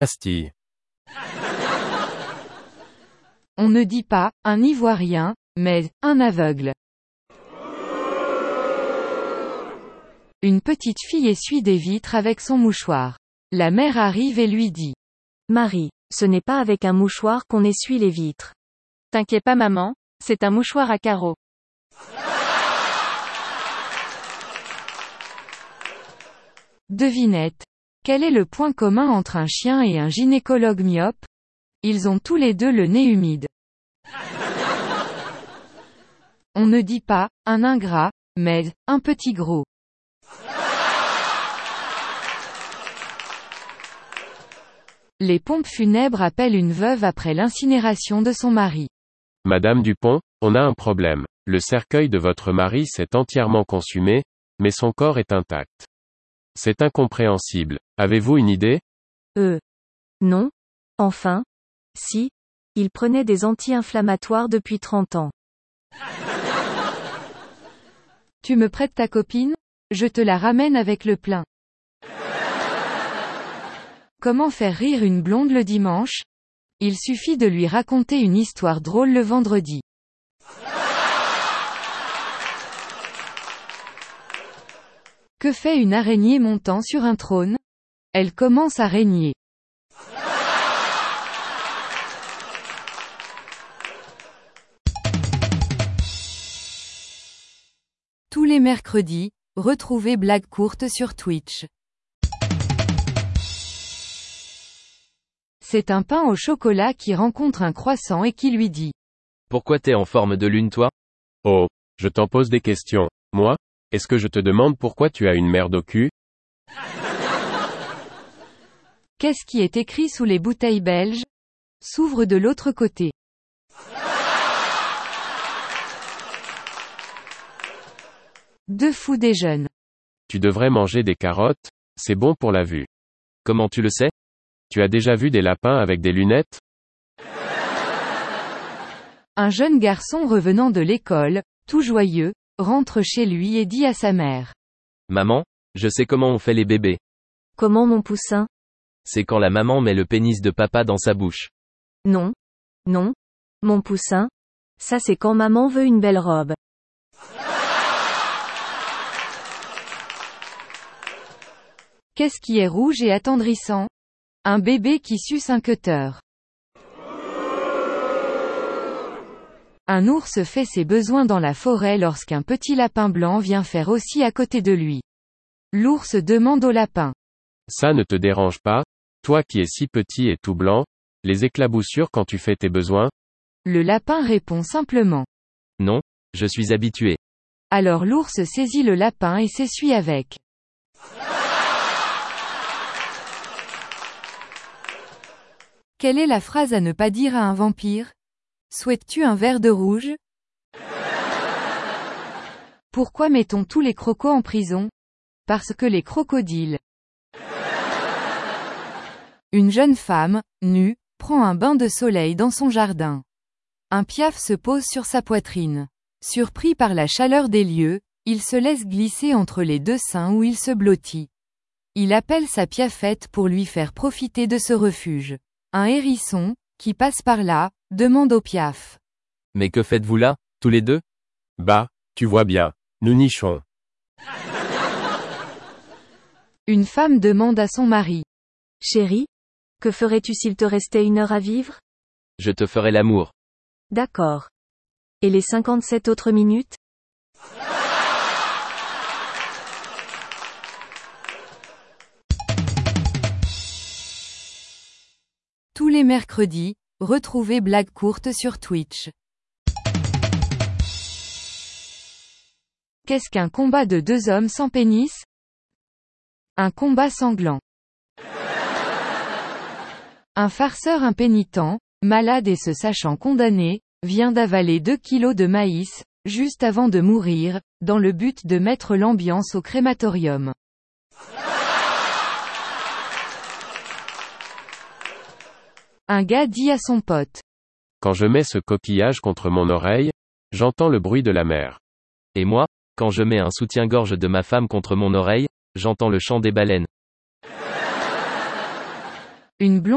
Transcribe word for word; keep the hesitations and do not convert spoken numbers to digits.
Bastille. On ne dit pas « un Ivoirien », mais « un aveugle ». Une petite fille essuie des vitres avec son mouchoir. La mère arrive et lui dit « Marie, ce n'est pas avec un mouchoir qu'on essuie les vitres. »« T'inquiète pas maman, c'est un mouchoir à carreaux. » Devinette. Quel est le point commun entre un chien et un gynécologue myope? Ils ont tous les deux le nez humide. On ne dit pas « un ingrat », mais « un petit gros ». Les pompes funèbres appellent une veuve après l'incinération de son mari. Madame Dupont, on a un problème. Le cercueil de votre mari s'est entièrement consumé, mais son corps est intact. C'est incompréhensible. Avez-vous une idée? Euh. Non. Enfin. Si. Il prenait des anti-inflammatoires depuis trente ans. Tu me prêtes ta copine? Je te la ramène avec le plein. Comment faire rire une blonde le dimanche? Il suffit de lui raconter une histoire drôle le vendredi. Que fait une araignée montant sur un trône? Elle commence à régner. Tous les mercredis, retrouvez Blague courte sur Twitch. C'est un pain au chocolat qui rencontre un croissant et qui lui dit « Pourquoi t'es en forme de lune toi? » Oh, je t'en pose des questions. Moi? Est-ce que je te demande pourquoi tu as une merde au cul? Qu'est-ce qui est écrit sous les bouteilles belges? S'ouvre de l'autre côté. Deux fous déjeunent. Tu devrais manger des carottes, c'est bon pour la vue. Comment tu le sais? Tu as déjà vu des lapins avec des lunettes? Un jeune garçon revenant de l'école, tout joyeux, rentre chez lui et dit à sa mère. Maman, je sais comment on fait les bébés. Comment mon poussin? C'est quand la maman met le pénis de papa dans sa bouche. Non. Non. Mon poussin. Ça c'est quand maman veut une belle robe. Qu'est-ce qui est rouge et attendrissant? Un bébé qui suce un cutter. Un ours fait ses besoins dans la forêt lorsqu'un petit lapin blanc vient faire aussi à côté de lui. L'ours demande au lapin. Ça ne te dérange pas, toi qui es si petit et tout blanc, les éclaboussures quand tu fais tes besoins? Le lapin répond simplement. Non, je suis habitué. Alors l'ours saisit le lapin et s'essuie avec. Quelle est la phrase à ne pas dire à un vampire? Souhaites-tu un verre de rouge? Pourquoi mettons tous les crocos en prison? Parce que les crocodiles. Une jeune femme, nue, prend un bain de soleil dans son jardin. Un piaf se pose sur sa poitrine. Surpris par la chaleur des lieux, il se laisse glisser entre les deux seins où il se blottit. Il appelle sa piafette pour lui faire profiter de ce refuge. Un hérisson, qui passe par là, demande au piaf. Mais que faites-vous là, tous les deux? Bah, tu vois bien, nous nichons. Une femme demande à son mari. Chérie? Que ferais-tu s'il te restait une heure à vivre? Je te ferai l'amour. D'accord. Et les cinquante-sept autres minutes? Tous les mercredis, retrouvez Blague courte sur Twitch. Qu'est-ce qu'un combat de deux hommes sans pénis? Un combat sanglant. Un farceur impénitent, malade et se sachant condamné, vient d'avaler deux kilos de maïs, juste avant de mourir, dans le but de mettre l'ambiance au crématorium. Un gars dit à son pote. Quand je mets ce coquillage contre mon oreille, j'entends le bruit de la mer. Et moi, quand je mets un soutien-gorge de ma femme contre mon oreille, j'entends le chant des baleines. Une blonde